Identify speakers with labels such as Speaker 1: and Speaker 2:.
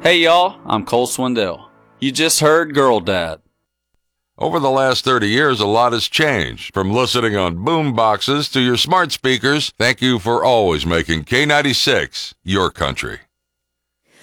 Speaker 1: Hey y'all, I'm Cole Swindell. You just heard Girl Dad.
Speaker 2: Over the last 30 years, a lot has changed. From listening on boom boxes to your smart speakers, thank you for always making K96 your country.